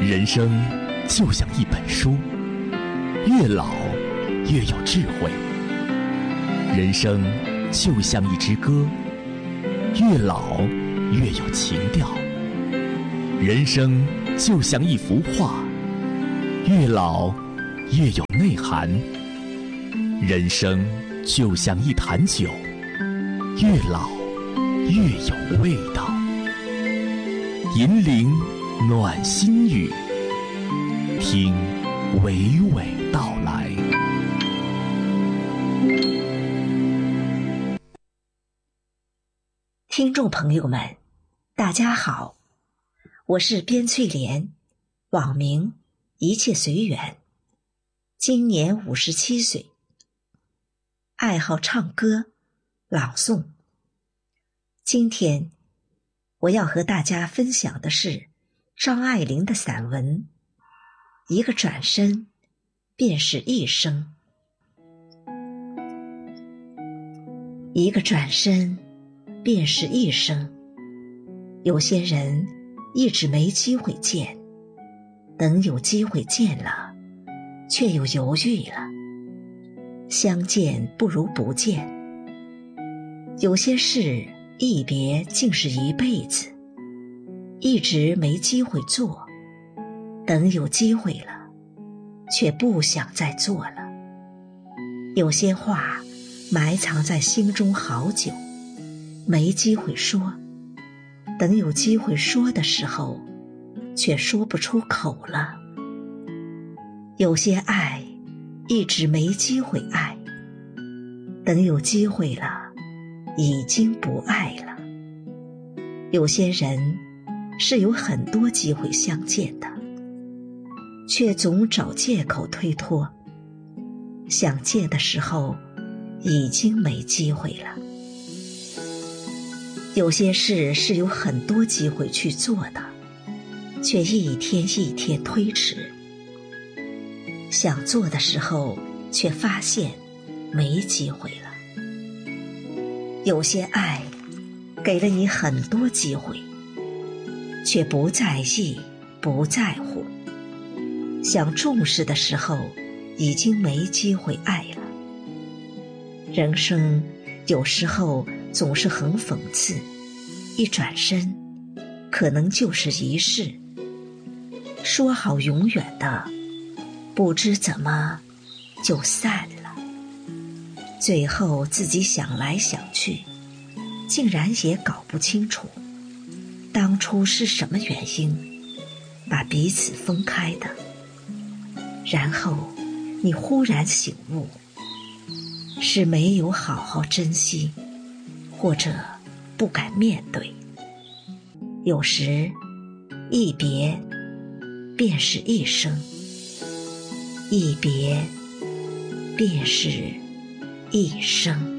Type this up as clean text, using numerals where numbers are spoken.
人生就像一本书，越老越有智慧；人生就像一支歌，越老越有情调；人生就像一幅画，越老越有内涵；人生就像一坛酒，越老越有味道。银铃暖心语，听娓娓道来。 听众朋友们，大家好，我是边翠莲，网名一切随缘，今年57岁，爱好唱歌、朗诵。今天我要和大家分享的是张爱玲的散文《一个转身便是一生》。一个转身便是一生，有些人一直没机会见，等有机会见了，却又犹豫了。相见不如不见，有些事一别竟是一辈子，一直没机会做，等有机会了，却不想再做了。有些话埋藏在心中好久，没机会说，等有机会说的时候，却说不出口了。有些爱一直没机会爱，等有机会了，已经不爱了。有些人是有很多机会相见的，却总找借口推脱，想见的时候已经没机会了。有些事是有很多机会去做的，却一天一天推迟，想做的时候却发现没机会了。有些爱给了你很多机会，却不在意不在乎，想重视的时候已经没机会爱了。人生有时候总是很讽刺，一转身可能就是一世，说好永远的，不知怎么就散了。最后自己想来想去，竟然也搞不清楚当初是什么原因把彼此分开的。然后你忽然醒悟，是没有好好珍惜，或者不敢面对。有时一别便是一生，一别便是一生。